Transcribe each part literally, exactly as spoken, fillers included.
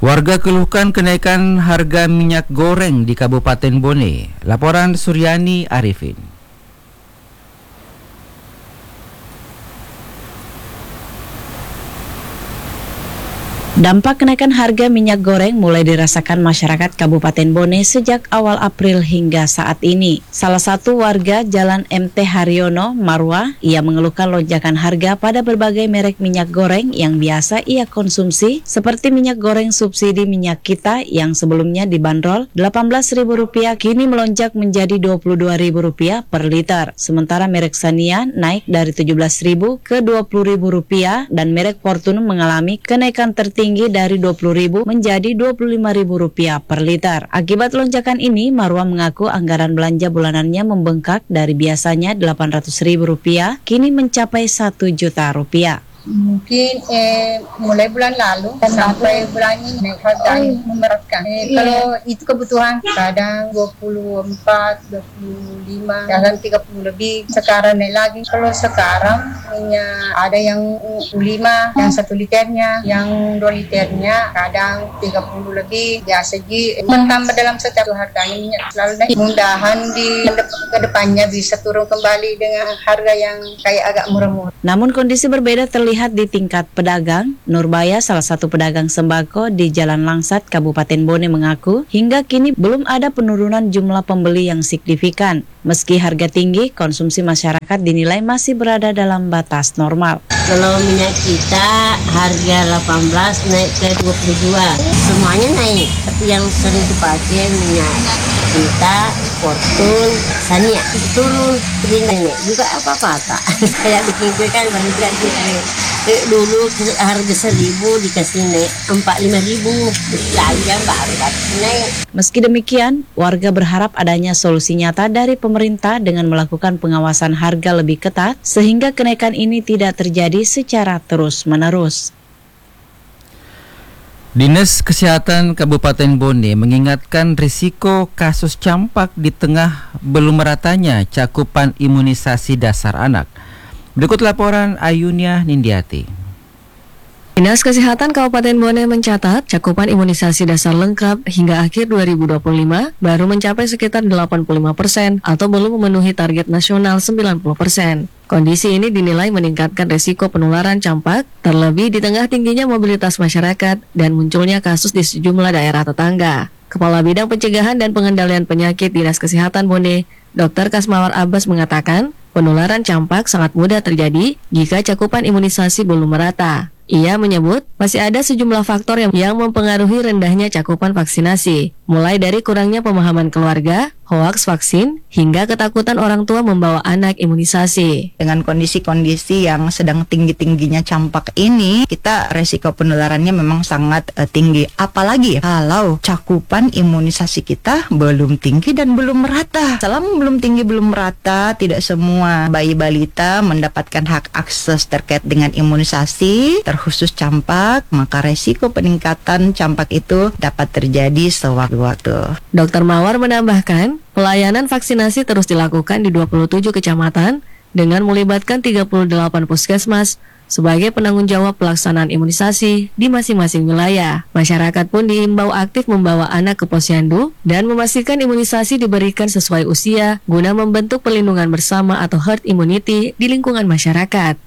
Warga keluhkan kenaikan harga minyak goreng di Kabupaten Bone. Laporan Suryani Arifin. Dampak kenaikan harga minyak goreng mulai dirasakan masyarakat Kabupaten Bone sejak awal April hingga saat ini. Salah satu warga Jalan M T Haryono, Marwah, ia mengeluhkan lonjakan harga pada berbagai merek minyak goreng yang biasa ia konsumsi, seperti minyak goreng subsidi minyak kita yang sebelumnya dibanderol delapan belas ribu rupiah kini melonjak menjadi dua puluh dua ribu rupiah per liter. Sementara merek Xania naik dari tujuh belas ribu ke dua puluh ribu rupiah dan merek Fortune mengalami kenaikan tertinggi tinggi dari dua puluh ribu menjadi dua puluh lima ribu rupiah per liter. Akibat lonjakan ini, Marwah mengaku anggaran belanja bulanannya membengkak dari biasanya delapan ratus ribu rupiah, kini mencapai satu juta rupiah. Mungkin eh, mulai bulan lalu sampai bulan ini naik harga oh. memberatkan. Eh, yeah. Kalau itu kebutuhan kadang dua puluh empat, dua puluh lima, kadang tiga puluh lebih. Sekarang naik lagi. Kalau sekarang minyak ada yang dua puluh lima, yang satu liternya, yang dua liternya kadang tiga puluh lebih. Ya segi mentambah dalam setiap harganya minyak selalu naik. Mudahan di kedepannya bisa turun kembali dengan harga yang kayak agak murah-murah. Namun kondisi berbeda terlihat di tingkat pedagang. Nurbaya, salah satu pedagang sembako di Jalan Langsat, Kabupaten Bone, mengaku hingga kini belum ada penurunan jumlah pembeli yang signifikan. Meski harga tinggi, konsumsi masyarakat dinilai masih berada dalam batas normal. Kalau minyak kita harga delapan belas naik ke dua puluh dua, semuanya naik. Tapi yang sering dipakai minyak kita, Fortune, Xania itu turun, naik juga apa-apa tak. Kayak bikin kue kan baru juga kue. Dulu harga seribu dikasih naik empat lima ribu, lalu yang baru naik. Meski demikian, warga berharap adanya solusi nyata dari pemerintah dengan melakukan pengawasan harga lebih ketat sehingga kenaikan ini tidak terjadi secara terus-menerus. Dinas Kesehatan Kabupaten Bone mengingatkan risiko kasus campak di tengah belum meratanya cakupan imunisasi dasar anak. Berikut laporan Ayunia Nindiati. Dinas Kesehatan Kabupaten Bone mencatat cakupan imunisasi dasar lengkap hingga akhir dua ribu dua puluh lima baru mencapai sekitar delapan puluh lima persen atau belum memenuhi target nasional sembilan puluh persen. Kondisi ini dinilai meningkatkan risiko penularan campak, terlebih di tengah tingginya mobilitas masyarakat dan munculnya kasus di sejumlah daerah tetangga. Kepala Bidang Pencegahan dan Pengendalian Penyakit Dinas Kesehatan Bone, Dokter Kasmawar Abbas mengatakan, penularan campak sangat mudah terjadi jika cakupan imunisasi belum merata. Ia menyebut masih ada sejumlah faktor yang, yang mempengaruhi rendahnya cakupan vaksinasi, mulai dari kurangnya pemahaman keluarga, hoaks vaksin, hingga ketakutan orang tua membawa anak imunisasi. Dengan kondisi-kondisi yang sedang tinggi-tingginya campak ini, kita resiko penularannya memang sangat uh, tinggi. Apalagi kalau cakupan imunisasi kita belum tinggi dan belum merata. Selama belum tinggi, belum merata, tidak semua bayi balita mendapatkan hak akses terkait dengan imunisasi, terkhusus campak, maka resiko peningkatan campak itu dapat terjadi sewaktu-waktu. Dokter Mawar menambahkan, pelayanan vaksinasi terus dilakukan di dua puluh tujuh kecamatan dengan melibatkan tiga puluh delapan puskesmas sebagai penanggung jawab pelaksanaan imunisasi di masing-masing wilayah. Masyarakat pun diimbau aktif membawa anak ke posyandu dan memastikan imunisasi diberikan sesuai usia guna membentuk perlindungan bersama atau herd immunity di lingkungan masyarakat.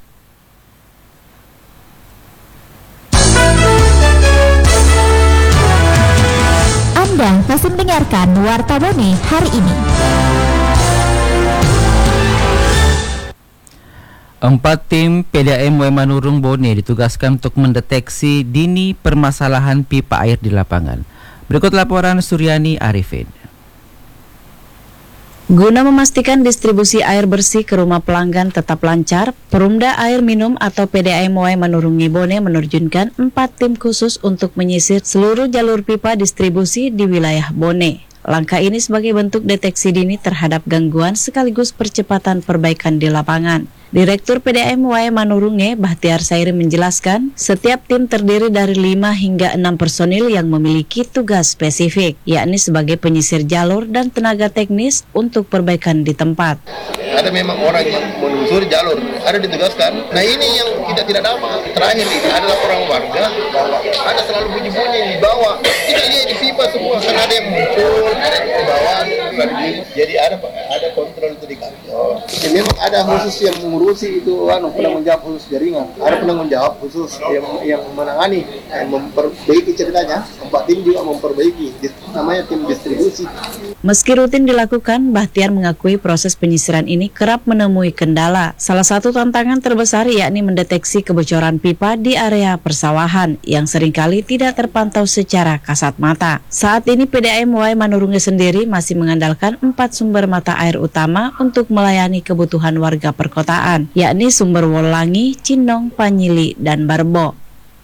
Anda masih mendengarkan Warta Bone hari ini. Empat tim P D A M W Manurung Bone ditugaskan untuk mendeteksi dini permasalahan pipa air di lapangan. Berikut laporan Suryani Arifin. Guna memastikan distribusi air bersih ke rumah pelanggan tetap lancar, Perumda Air Minum atau P D A M W Manurung Bone menerjunkan empat tim khusus untuk menyisir seluruh jalur pipa distribusi di wilayah Bone. Langkah ini sebagai bentuk deteksi dini terhadap gangguan sekaligus percepatan perbaikan di lapangan. Direktur P D A M W A Manurunge, Bahtiar Sairi menjelaskan, setiap tim terdiri dari lima hingga enam personil yang memiliki tugas spesifik, yakni sebagai penyisir jalur dan tenaga teknis untuk perbaikan di tempat. Ada memang orang yang menelusuri jalur, ada ditugaskan. Nah ini yang kita tidak dapat. Terakhir ini adalah orang warga, ada selalu bunyi-bunyi di bawah. Tidak lihat di pipa semua, kan ada yang muncul, ada yang di bawah. Jadi ada ada kontrol itu di kantor. Ya, memang ada khusus yang mengurusi itu, anu penanggung jawab khusus jaringan. Ada penanggung jawab khusus yang yang menangani, yang memperbaiki ceritanya. Empat tim juga memperbaiki, namanya tim distribusi. Meski rutin dilakukan, Bahtiar mengakui proses penyisiran ini kerap menemui kendala. Salah satu tantangan terbesar yakni mendeteksi kebocoran pipa di area persawahan yang seringkali tidak terpantau secara kasat mata. Saat ini P D A M W A Manurunge sendiri masih mengandalkan empat sumber mata air utama untuk melayani kebutuhan warga perkotaan, yakni sumber Wolangi, Cinong, Panyili, dan Barbo.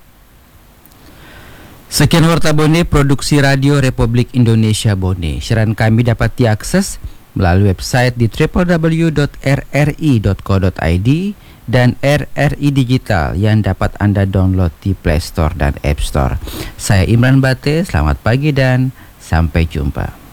Sekian Warta Bone Produksi Radio Republik Indonesia Bone. Siaran kami dapat diakses melalui website di w w w dot r r i dot co dot i d dan R R I Digital yang dapat Anda download di Play Store dan App Store. Saya Imran Bate, selamat pagi dan sampai jumpa.